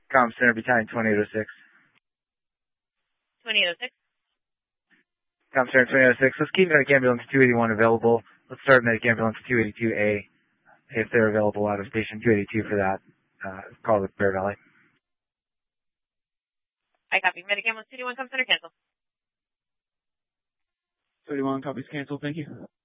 Com Center Battalion 2806. 2806. Com Center 2806. Let's keep medic ambulance 281 available. Let's start medic ambulance 282A if they're available out of station 282 for that call with Bear Valley. I copy. Medic ambulance 281 Com Center cancel. 281 copies cancel. Thank you.